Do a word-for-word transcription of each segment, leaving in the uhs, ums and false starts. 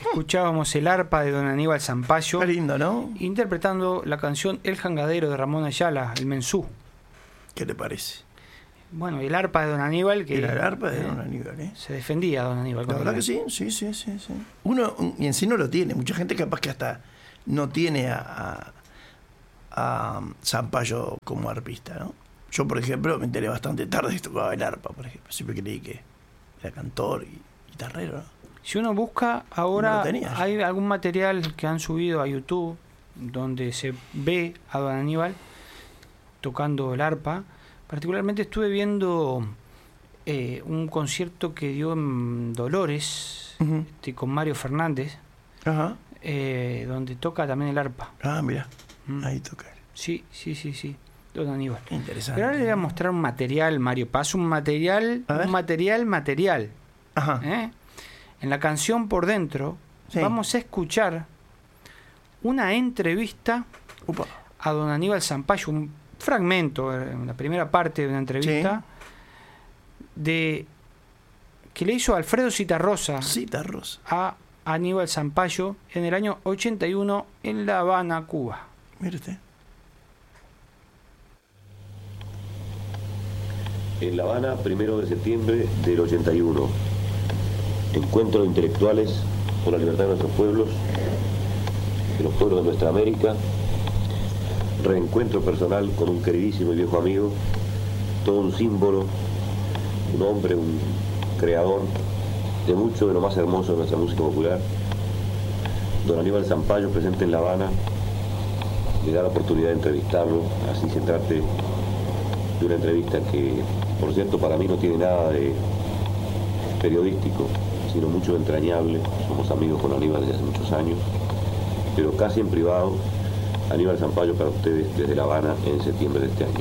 Escuchábamos el arpa de don Aníbal Zampayo. Qué lindo, ¿no? Interpretando la canción El Jangadero de Ramón Ayala, el Mensú. ¿Qué te parece? Bueno, el arpa de don Aníbal. Que, Era el arpa de eh, don Aníbal, ¿eh? Se defendía don Aníbal. La verdad que sí, sí, sí, sí, sí. Uno y en sí no lo tiene. Mucha gente capaz que hasta no tiene a, a, a Zampayo como arpista, ¿no? Yo, por ejemplo, me enteré bastante tarde que tocaba el arpa, por ejemplo. Siempre creí que era cantor y guitarrero, ¿no? Si uno busca ahora, No lo tenía. hay algún material que han subido a YouTube donde se ve a don Aníbal tocando el arpa. Particularmente estuve viendo eh, un concierto que dio en Dolores, Uh-huh. este, con Mario Fernández, Ajá. eh, donde toca también el arpa. Ah, mira. Mm. Ahí toca. Sí, sí, sí, sí. Don Aníbal. Qué interesante. Pero ahora le voy a mostrar un material, Mario Paz, un material, A ver. un material, material. Ajá. ¿eh? En la canción Por Dentro, Sí. vamos a escuchar una entrevista Upa. a don Aníbal Zampayo, un fragmento, en la primera parte de una entrevista, de que le hizo Alfredo Citarrosa Cita Rosa. a Aníbal Zampayo en el año ochenta y uno en La Habana, Cuba. Mire usted. En La Habana, primero de septiembre del ochenta y uno. Encuentro de intelectuales por la libertad de nuestros pueblos, de los pueblos de nuestra América. Reencuentro personal con un queridísimo y viejo amigo, todo un símbolo, un hombre, un creador de mucho de lo más hermoso de nuestra música popular. Don Aníbal Zampayo, presente en La Habana, me da la oportunidad de entrevistarlo. Así se trate de una entrevista que, por cierto, para mí no tiene nada de periodístico, sino mucho de entrañable. Somos amigos con Aníbal desde hace muchos años, pero casi en privado. Aníbal Zampayo para ustedes desde La Habana en septiembre de este año.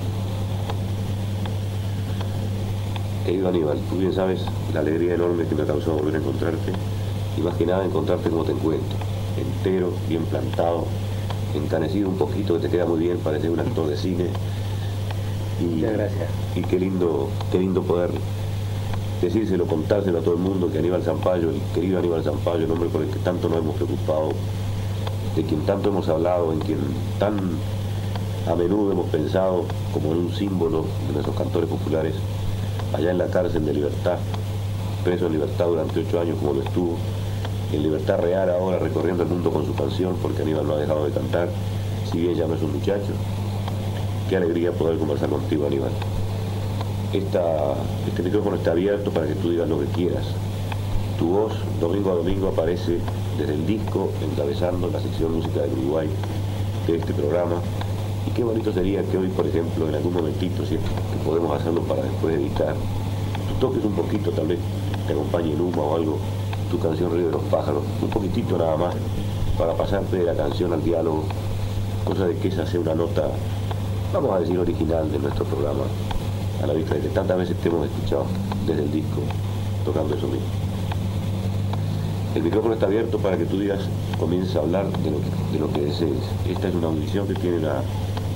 Querido Aníbal, tú bien sabes la alegría enorme que me ha causado volver a encontrarte, y más que nada encontrarte como te encuentro, entero, bien plantado, encanecido un poquito, que te queda muy bien, pareces un actor de cine. Y, Muchas gracias. Y qué lindo, qué lindo poder decírselo, contárselo a todo el mundo, que Aníbal Zampayo, el querido Aníbal Zampayo, el hombre por el que tanto nos hemos preocupado, de quien tanto hemos hablado, en quien tan a menudo hemos pensado como en un símbolo de nuestros cantores populares, allá en la cárcel de Libertad, preso en libertad durante ocho años como lo estuvo, en libertad real ahora recorriendo el mundo con su canción, porque Aníbal no ha dejado de cantar, si bien ya no es un muchacho. Qué alegría poder conversar contigo, Aníbal. Esta, este micrófono está abierto para que tú digas lo que quieras. Tu voz, domingo a domingo, aparece desde el disco, encabezando la sección Música del Uruguay de este programa. Y qué bonito sería que hoy, por ejemplo, en algún momentito, si es que podemos hacerlo para después editar, tú toques un poquito, tal vez te acompañe en Uma o algo, tu canción Río de los Pájaros, un poquitito nada más, para pasarte de la canción al diálogo, cosa de que esa sea una nota, vamos a decir, original de nuestro programa, a la vista de que tantas veces te hemos escuchado desde el disco, tocando eso mismo. El micrófono está abierto para que tú digas, comiences a hablar de lo que, de lo que desees. Esta es una audición que tiene una,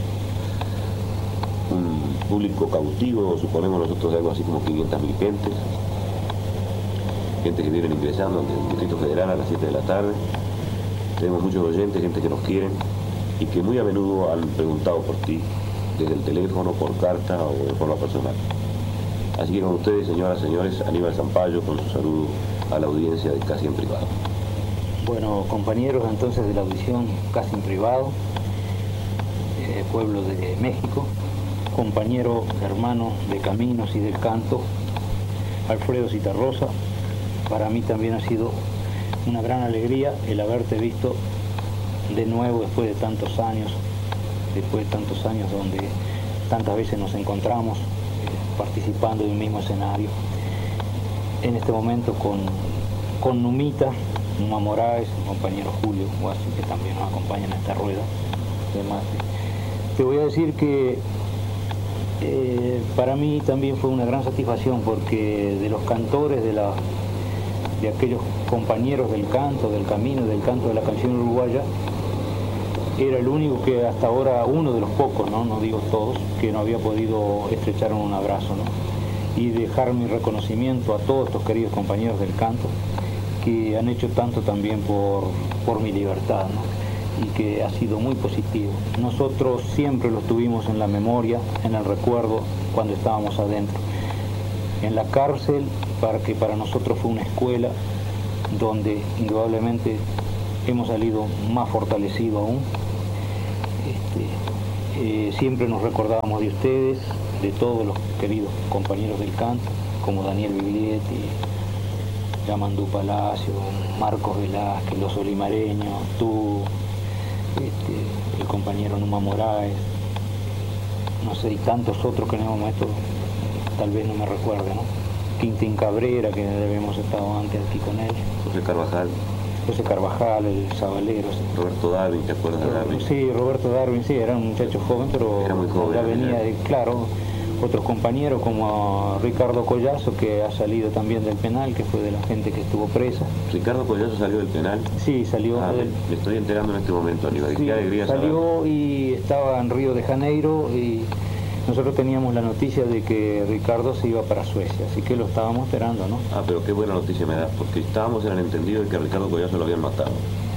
un público cautivo, suponemos nosotros algo así como quinientas mil gentes, gente que vienen ingresando en el Distrito Federal a las siete de la tarde. Tenemos muchos oyentes, gente que nos quieren y que muy a menudo han preguntado por ti, desde el teléfono, por carta o de forma personal. Así que con ustedes, señoras y señores, Aníbal Zampayo con su saludo a la audiencia de Casi en Privado. Bueno, compañeros entonces de la audición Casi en Privado, eh, pueblo de México, compañero hermano de Caminos y del Canto, Alfredo Citarrosa, para mí también ha sido una gran alegría el haberte visto de nuevo después de tantos años, después de tantos años donde tantas veces nos encontramos eh, participando de un mismo escenario. En este momento con, con Numita, Numa Moraes, mi compañero Julio Guasi, que también nos acompaña en esta rueda de mate. Te voy a decir que eh, para mí también fue una gran satisfacción, porque de los cantores, de, la, de aquellos compañeros del canto, del camino, del canto de la canción uruguaya, era el único que hasta ahora, uno de los pocos, no, no digo todos, que no había podido estrechar un abrazo, ¿no? Y dejar mi reconocimiento a todos estos queridos compañeros del canto que han hecho tanto también por, por mi libertad, ¿no? Y que ha sido muy positivo. Nosotros siempre los tuvimos en la memoria, en el recuerdo, cuando estábamos adentro. En la cárcel, para que para nosotros fue una escuela donde indudablemente hemos salido más fortalecidos aún. Este, eh, siempre nos recordábamos de ustedes, de todos los queridos compañeros del canto, como Daniel Biglietti, Yamandú Palacio, Marcos Velázquez, los olimareños, tú, este, el compañero Numa Moraes, no sé, y tantos otros que en el momento tal vez no me recuerde, ¿no? Quintín Cabrera, que habíamos estado antes aquí con él. José Carvajal. José Carvajal, el Sabalero. Sí. Roberto Darwin, ¿te acuerdas de Darwin? Sí, Roberto Darwin, sí, era un muchacho joven, pero era muy joven, ya venía, de, claro, otros compañeros como Ricardo Collazo, que ha salido también del penal, que fue de la gente que estuvo presa. ¿Ricardo Collazo salió del penal? Sí, salió. Ah, del... Me estoy enterando en este momento, Aníbal. Sí, qué alegría salió saber. Y estaba en Río de Janeiro y nosotros teníamos la noticia de que Ricardo se iba para Suecia, así que lo estábamos esperando, ¿no? Ah, pero qué buena noticia me das, porque estábamos en el entendido de que a Ricardo Collazo lo habían matado.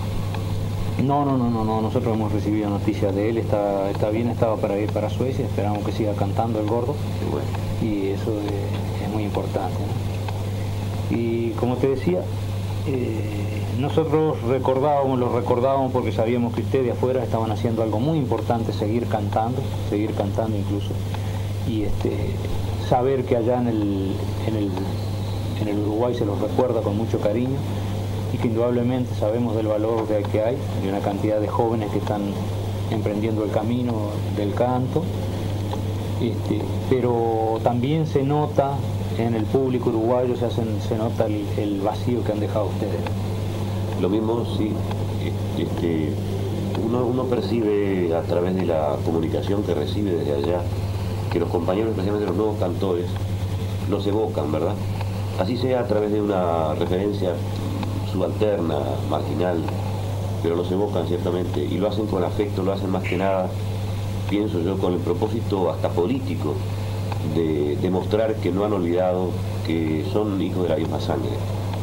No, no, no, no, no, nosotros hemos recibido noticias de él, está, está bien, estaba para ir para Suecia, esperamos que siga cantando el gordo. Qué bueno. Y eso es, es muy importante, ¿no? Y como te decía, eh, nosotros recordábamos, los recordábamos porque sabíamos que ustedes afuera estaban haciendo algo muy importante, seguir cantando, seguir cantando incluso, y este, saber que allá en el, en el, en el Uruguay se los recuerda con mucho cariño, y que indudablemente sabemos del valor de que hay, de una cantidad de jóvenes que están emprendiendo el camino del canto, este, pero también se nota en el público uruguayo, se, hacen, se nota el, el vacío que han dejado ustedes. Lo mismo, sí, este, uno, uno percibe a través de la comunicación que recibe desde allá, que los compañeros, especialmente los nuevos cantores, los evocan, ¿verdad? Así sea a través de una referencia subalterna, marginal, pero los evocan ciertamente y lo hacen con afecto, lo hacen más que nada, pienso yo, con el propósito hasta político de demostrar que no han olvidado que son hijos de la misma sangre.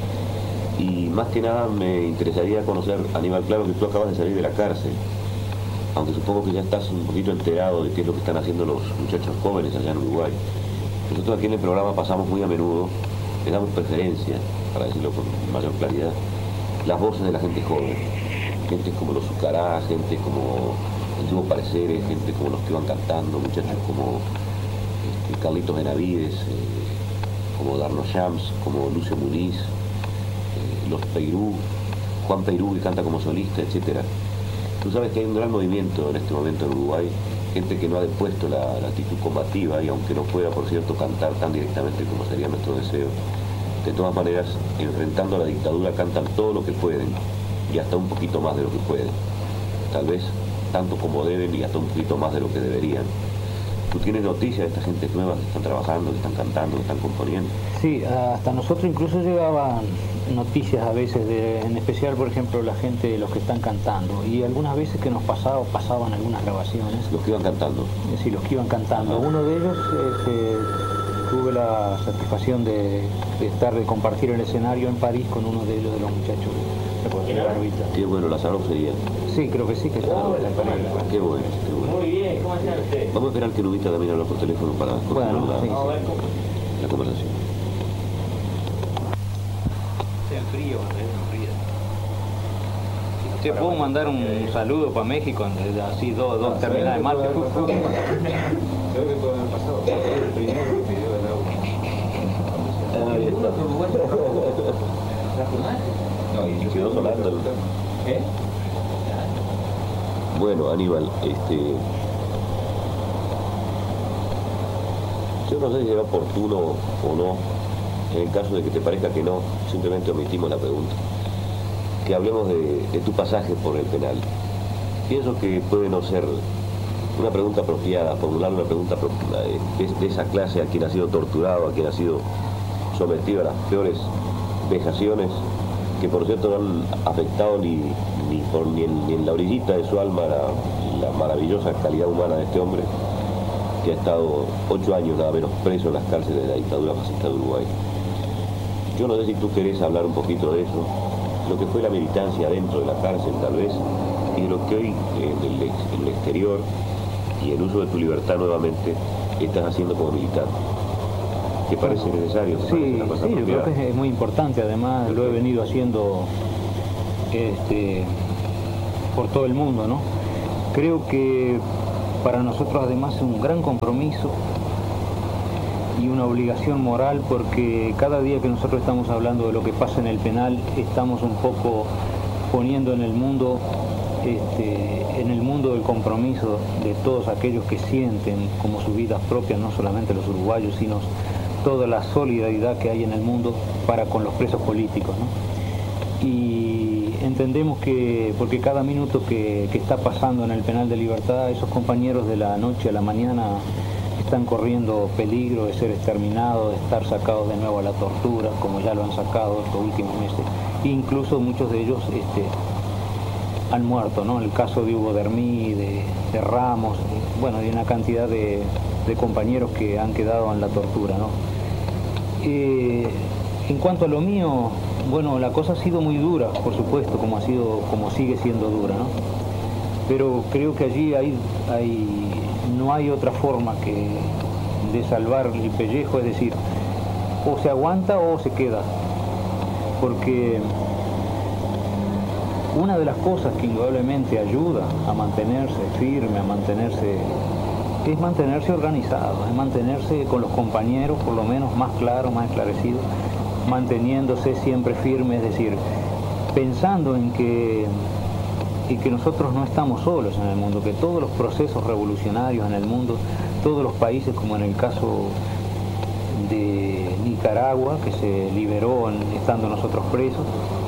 Y más que nada me interesaría conocer, Aníbal, claro que tú acabas de salir de la cárcel, aunque supongo que ya estás un poquito enterado de qué es lo que están haciendo los muchachos jóvenes allá en Uruguay. Nosotros aquí en el programa pasamos muy a menudo, le damos preferencia, para decirlo con mayor claridad, las voces de la gente joven, gente como los Zucará, gente como Antiguos Pareceres, gente como los que iban cantando, muchachos como este, Carlitos Benavides, eh, como Darno Shams, como Lucio Muniz, eh, los Peirú, Juan Peirú, que canta como solista, etcétera. Tú sabes que hay un gran movimiento en este momento en Uruguay, gente que no ha depuesto la, la actitud combativa y aunque no pueda, por cierto, cantar tan directamente como sería nuestro deseo, de todas maneras, enfrentando a la dictadura, cantan todo lo que pueden y hasta un poquito más de lo que pueden. Tal vez tanto como deben y hasta un poquito más de lo que deberían. ¿Tú tienes noticias de esta gente nueva que están trabajando, que están cantando, que están componiendo? Sí, hasta nosotros incluso llegaban noticias a veces, de, en especial, por ejemplo, la gente de los que están cantando, y algunas veces que nos pasaba, pasaban algunas grabaciones. Los que iban cantando. Sí, los que iban cantando. Ah. Uno de ellos, este, tuve la satisfacción de, de estar, de compartir el escenario en París con uno de ellos, de los muchachos de Barbita. Qué bueno, la Salón sería. Sí, creo que sí, que está en París. Qué bueno, qué bueno. Muy bien, ¿cómo están ustedes? Vamos a esperar que Nubita también habla por teléfono para continuar bueno, la, sí, sí. la conversación. Hace frío, hace frío. ¿Te puedo mandar un saludo para México, así dos, dos terminales más? Creo que puede haber pasado. El primero que pidió el agua. Ahí está. No, y quedó sonando. ¿Eh? Bueno, Aníbal, este, yo no sé si era oportuno o no, en el caso de que te parezca que no, simplemente omitimos la pregunta, que hablemos de, de tu pasaje por el penal. Pienso que puede no ser una pregunta apropiada, formular una pregunta de, de esa clase a quien ha sido torturado, a quien ha sido sometido a las peores vejaciones, que por cierto no han afectado ni, ni, por, ni, en, ni en la orillita de su alma la, la maravillosa calidad humana de este hombre, que ha estado ocho años nada menos preso en las cárceles de la dictadura fascista de Uruguay. yo no sé si tú querés hablar un poquito de eso, lo que fue la militancia dentro de la cárcel tal vez, y de lo que hoy en el, ex, en el exterior y el uso de tu libertad nuevamente estás haciendo como militante. ¿Te parece necesario? ¿Te Sí, parece sí, yo creo que es muy importante, además lo he venido haciendo este, por todo el mundo, ¿no? Creo que para nosotros además es un gran compromiso y una obligación moral, porque cada día que nosotros estamos hablando de lo que pasa en el penal, estamos un poco poniendo en el mundo, este, en el mundo del compromiso de todos aquellos que sienten como sus vidas propias, no solamente los uruguayos, sino toda la solidaridad que hay en el mundo para con los presos políticos, ¿no? Y entendemos que, porque cada minuto que, que está pasando en el penal de Libertad, esos compañeros de la noche a la mañana están corriendo peligro de ser exterminados, de estar sacados de nuevo a la tortura, como ya lo han sacado estos últimos meses. E incluso muchos de ellos este, han muerto, ¿no? El caso de Hugo Dermí, de, de Ramos, de, bueno, de una cantidad de, de compañeros que han quedado en la tortura, ¿no? Eh, en cuanto a lo mío, bueno, la cosa ha sido muy dura, por supuesto, como ha sido, como sigue siendo dura, ¿no? Pero creo que allí hay, hay, no hay otra forma que de salvar el pellejo, es decir, o se aguanta o se queda, porque una de las cosas que indudablemente ayuda a mantenerse firme, a mantenerse, es mantenerse organizado, es mantenerse con los compañeros, por lo menos más claro, más esclarecido, manteniéndose siempre firme, es decir, pensando en que, en que nosotros no estamos solos en el mundo, que todos los procesos revolucionarios en el mundo, todos los países, como en el caso de Nicaragua, que se liberó en, estando nosotros presos,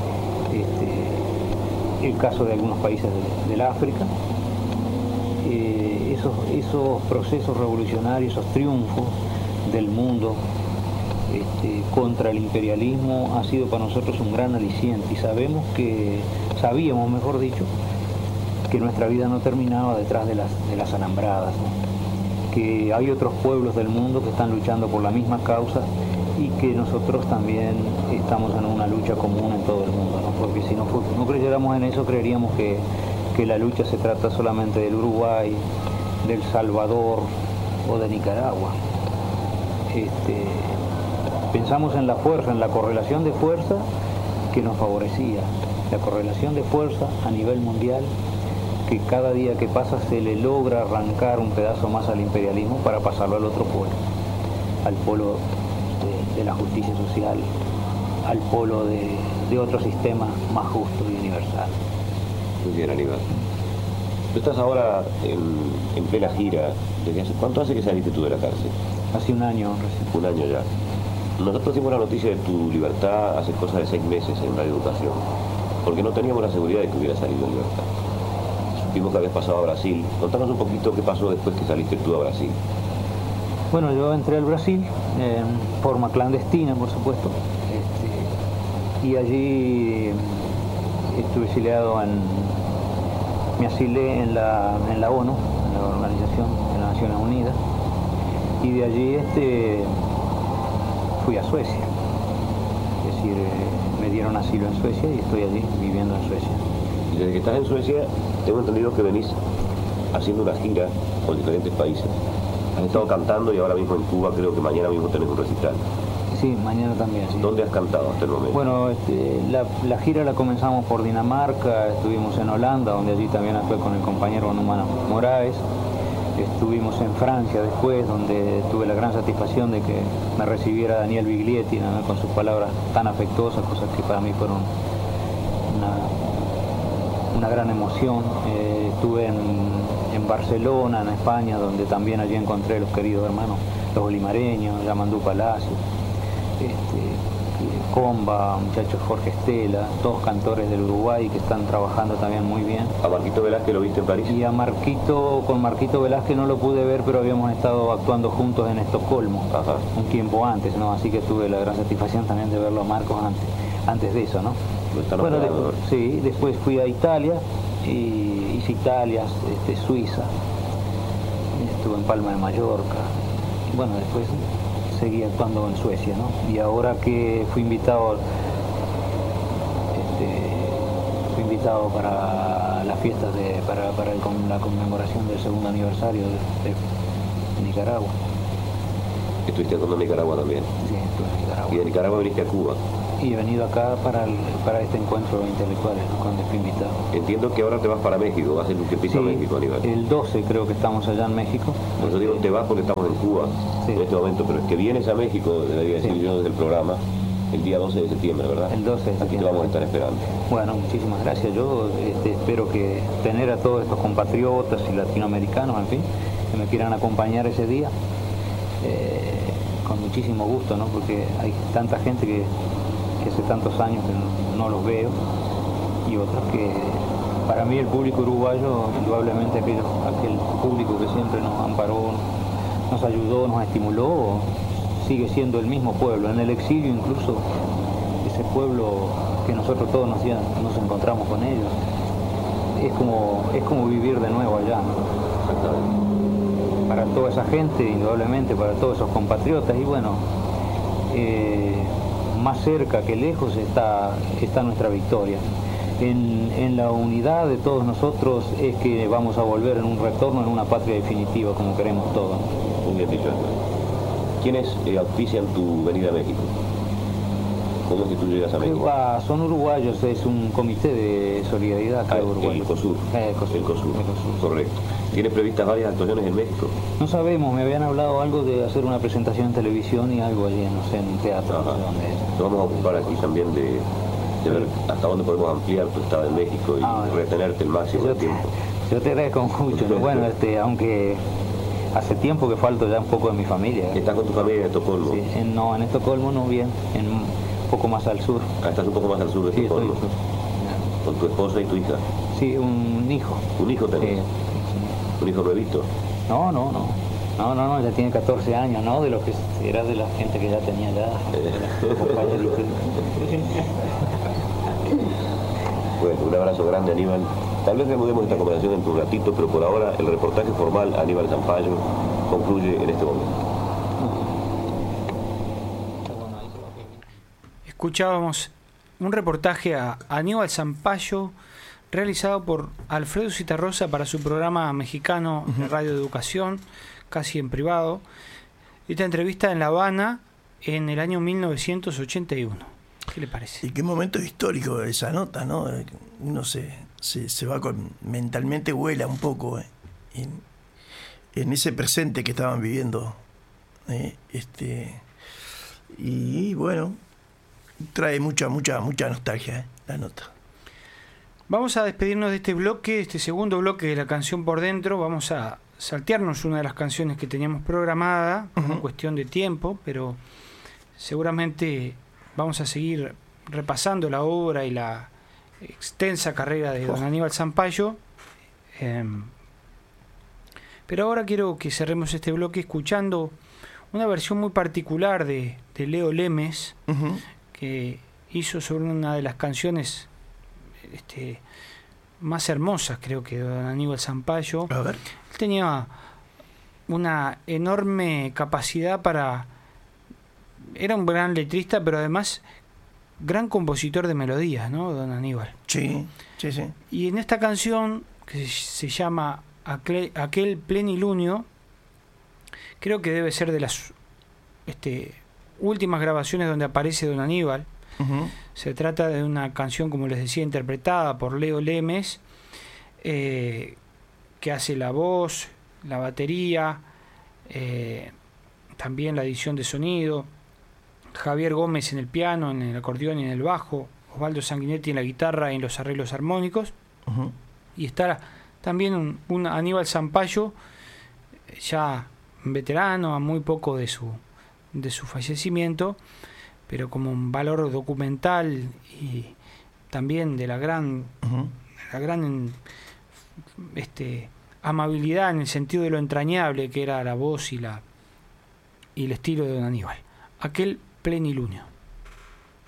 este, el caso de algunos países de, del África, eh, esos, esos procesos revolucionarios, esos triunfos del mundo este, contra el imperialismo ha sido para nosotros un gran aliciente, y sabemos que, sabíamos mejor dicho, que nuestra vida no terminaba detrás de las, de las alambradas, ¿no? Que hay otros pueblos del mundo que están luchando por la misma causa y que nosotros también estamos en una lucha común en todo el mundo, ¿no? Porque si no, no creyéramos en eso, creeríamos que, que la lucha se trata solamente del Uruguay, del Salvador o de Nicaragua. Este, pensamos en la fuerza, en la correlación de fuerza que nos favorecía, la correlación de fuerza a nivel mundial, que cada día que pasa se le logra arrancar un pedazo más al imperialismo para pasarlo al otro polo, al polo de, de la justicia social, al polo de, de otro sistema más justo y universal. Muy bien, Aníbal. Tú estás ahora en, en plena gira. ¿Desde hace, ¿Cuánto hace que saliste tú de la cárcel? Hace un año recién. Un año ya. Nosotros dimos la noticia de tu libertad hace cosa de seis meses en Radio Educación, porque no teníamos la seguridad de que hubiera salido en libertad. Supimos que habías pasado a Brasil. Contanos un poquito qué pasó después que saliste tú a Brasil. Bueno, yo entré al Brasil en forma clandestina, por supuesto, este, y allí estuve exiliado en, me asilé en la, en la ONU, en la Organización de las Naciones Unidas, y de allí este, fui a Suecia, es decir, eh, me dieron asilo en Suecia y estoy allí viviendo en Suecia. Y desde que estás en Suecia, tengo entendido que venís haciendo una gira por diferentes países. Has estado cantando y ahora mismo en Cuba creo que mañana mismo tenés un recital. Sí, mañana también, sí. ¿Dónde has cantado hasta el momento? Bueno, este, la, la gira la comenzamos por Dinamarca, estuvimos en Holanda, donde allí también actué con el compañero Númano Moraes. Estuvimos en Francia después, donde tuve la gran satisfacción de que me recibiera Daniel Biglietti, ¿no? Con sus palabras tan afectuosas, cosas que para mí fueron una, una gran emoción. Eh, estuve en, en Barcelona, en España, donde también allí encontré los queridos hermanos, los olimareños, Yamandú Palacio, este, Comba, muchachos Jorge Estela, todos cantores del Uruguay que están trabajando también muy bien. ¿A Marquito Velázquez lo viste en París? Y a Marquito, con Marquito Velázquez no lo pude ver, pero habíamos estado actuando juntos en Estocolmo, Ajá. un tiempo antes, ¿no? Así que tuve la gran satisfacción también de verlo a Marcos antes, antes de eso, ¿no? Lo están Bueno, operando, después, sí, después fui a Italia, y hice Italia, este, Suiza, estuve en Palma de Mallorca, y bueno, después seguí actuando en Suecia, ¿no? Y ahora que fui invitado, este, fui invitado para las fiestas de, para, para el, la conmemoración del segundo aniversario de, de Nicaragua. ¿Estuviste actuando en Nicaragua también? Sí, estuve en Nicaragua. ¿Y de Nicaragua viniste a Cuba? Y he venido acá para, el, para este encuentro intelectual, ¿no? Cuando fui invitado. Entiendo que ahora te vas para México, vas a hacer un tiempito Sí, a México, Aníbal. El doce creo que estamos allá en México. Por eso digo, te vas porque estamos en Cuba Sí. en este momento, pero es que vienes a México, debería decir Sí. yo desde el programa, el día doce de septiembre, ¿verdad? El doce de Aquí te septiembre. vamos a estar esperando. Bueno, muchísimas gracias. Yo este, espero que tener a todos estos compatriotas y latinoamericanos, en fin, que me quieran acompañar ese día, eh, con muchísimo gusto, ¿no? Porque hay tanta gente que, que hace tantos años que no, no los veo, y otros que, para mí el público uruguayo, indudablemente aquel, aquel público que siempre nos amparó, nos ayudó, nos estimuló, sigue siendo el mismo pueblo. En el exilio incluso, ese pueblo que nosotros todos nos, nos encontramos con ellos, es como, es como vivir de nuevo allá, ¿no? Exactamente. Para toda esa gente, indudablemente, para todos esos compatriotas, y bueno, eh, más cerca que lejos está, está nuestra victoria. En, en la unidad de todos nosotros es que vamos a volver en un retorno, en una patria definitiva, como queremos todos. Muy bien dicho, Aníbal. ¿Quiénes eh, auspician tu venida a México? ¿Cómo es que tú llegas a México? Va, son uruguayos, es un comité de solidaridad acá Ah, de Uruguay. el COSUR. Eh, COSUR. El COSUR. El COSUR. Correcto. ¿Tienes previstas varias actuaciones en México? No sabemos, me habían hablado algo de hacer una presentación en televisión y algo allí, no sé, en un teatro, no Ajá. sé dónde es. Nos vamos a ocupar aquí también de, de ver hasta dónde podemos ampliar tu estado en México y Ah, bueno. retenerte el máximo Yo de te, tiempo. yo te agradezco mucho, ¿no? Bueno, este, aunque hace tiempo que falto ya un poco de mi familia. ¿Estás con tu familia en Estocolmo? Sí, en, no, en Estocolmo no, bien, en un poco más al sur. Ah, estás un poco más al sur de Sí, estoy Estocolmo. sur. Con tu esposa y tu hija. Sí, un hijo. ¿Un hijo tenés? Sí. ¿Un hijo nuevito? No, no, no. No, no, no, ya tiene catorce años, ¿no? De lo que era de la gente que ya tenía ya. compañeritos. Bueno, un abrazo grande, Aníbal. Tal vez reanudemos esta conversación en un ratito, pero por ahora el reportaje formal a Aníbal Zampayo concluye en este momento. Escuchábamos un reportaje a Aníbal Zampayo realizado por Alfredo Citarrosa para su programa mexicano de Radio Educación, casi en privado. Esta entrevista en La Habana en el año mil novecientos ochenta y uno. ¿Qué le parece? Y qué momento histórico esa nota, ¿no? Uno se, se, se va con... mentalmente vuela un poco eh, en, en ese presente que estaban viviendo. Eh, este Y bueno, trae mucha, mucha, mucha nostalgia eh, la nota. Vamos a despedirnos de este bloque, este segundo bloque de la canción Por Dentro. Vamos a saltearnos una de las canciones que teníamos programada, uh-huh. Una cuestión de tiempo, pero seguramente vamos a seguir repasando la obra y la extensa carrera de don Aníbal Zampayo. Eh, pero ahora quiero que cerremos este bloque escuchando una versión muy particular de, de Leo Lemes, uh-huh. que hizo sobre una de las canciones este, más hermosas, creo que, de don Aníbal Zampayo. A ver. Él tenía una enorme capacidad para... Era un gran letrista, pero además gran compositor de melodías, ¿no, don Aníbal? Sí, sí, sí. Y en esta canción, que se llama Aquel, Aquel Plenilunio, creo que debe ser de las este, últimas grabaciones donde aparece don Aníbal. Uh-huh. Se trata de una canción, como les decía, interpretada por Leo Lemes, eh, que hace la voz, la batería, eh, también la edición de sonido, Javier Gómez en el piano, en el acordeón y en el bajo, Osvaldo Sanguinetti en la guitarra y en los arreglos armónicos. Uh-huh. Y está también un, un Aníbal Zampayo, ya veterano, a muy poco de su, de su fallecimiento, pero como un valor documental y también de la gran, uh-huh. la gran este, amabilidad en el sentido de lo entrañable que era la voz y la y el estilo de don Aníbal. Aquel Plenilunio.